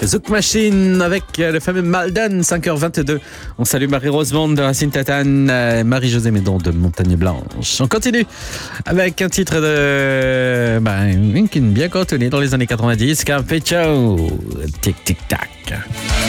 Zouk Machine avec le fameux Malden, 5h22. On salue Marie-Rosemonde de Racine Tatane, Marie-Josée Médon de Montagne Blanche. On continue avec un titre de... qui est bien connu dans les années 90, Campecho, Tic Tic Tac.